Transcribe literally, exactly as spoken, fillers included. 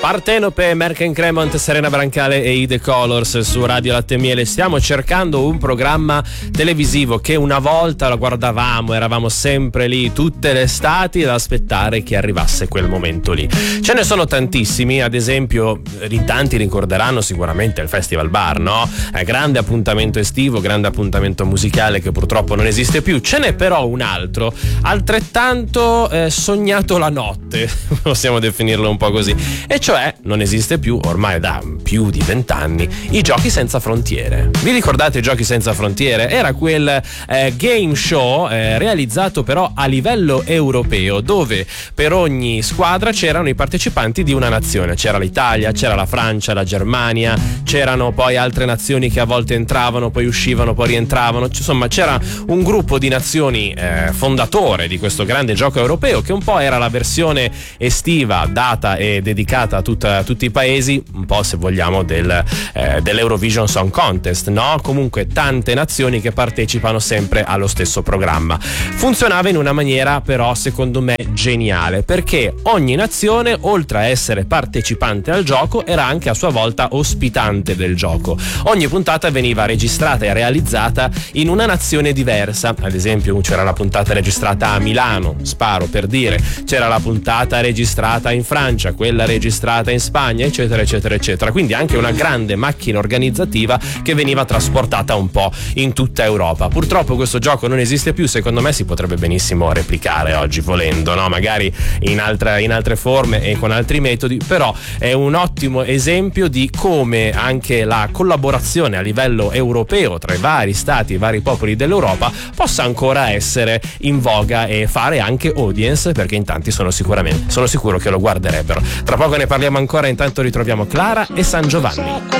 Partenope, Merken Cremont, Serena Brancale e I The Colors su Radio Latte e Miele. Stiamo cercando un programma televisivo che una volta lo guardavamo, eravamo sempre lì tutte le estati ad aspettare che arrivasse quel momento lì. Ce ne sono tantissimi, ad esempio in tanti ricorderanno sicuramente il Festival Bar, no? È grande appuntamento estivo, grande appuntamento musicale che purtroppo non esiste più. Ce n'è però un altro, altrettanto eh, sognato la notte, possiamo definirlo un po' così, e cioè non esiste più ormai da più di vent'anni i Giochi Senza Frontiere. Vi ricordate i Giochi Senza Frontiere? Era quel eh, game show eh, realizzato però a livello europeo, dove per ogni squadra c'erano i partecipanti di una nazione. C'era l'Italia, c'era la Francia, la Germania, c'erano poi altre nazioni che a volte entravano, poi uscivano, poi rientravano. Insomma, c'era un gruppo di nazioni eh, fondatore di questo grande gioco europeo, che un po' era la versione estiva data e dedicata a tutta, tutti i paesi, un po' se vogliamo del, eh, dell'Eurovision Song Contest, no? Comunque tante nazioni che partecipano sempre allo stesso programma. Funzionava in una maniera però secondo me geniale, perché ogni nazione, oltre a essere partecipante al gioco, era anche a sua volta ospitante del gioco. Ogni puntata veniva registrata e realizzata in una nazione diversa. Ad esempio c'era la puntata registrata a Milano, sparo per dire, c'era la puntata registrata in Francia, quella registrata in Spagna, eccetera eccetera eccetera. Quindi anche una grande macchina organizzativa che veniva trasportata un po' in tutta Europa. Purtroppo questo gioco non esiste più, secondo me si potrebbe benissimo replicare oggi volendo, no? Magari in, altra, in altre forme e con altri metodi, però è un ottimo esempio di come anche la collaborazione a livello europeo tra i vari stati, i vari popoli dell'Europa possa ancora essere in voga e fare anche audience, perché in tanti sono sicuramente sono sicuro che lo guarderebbero. Tra poco ne parliamo ancora, intanto ritroviamo Clara e San Giovanni.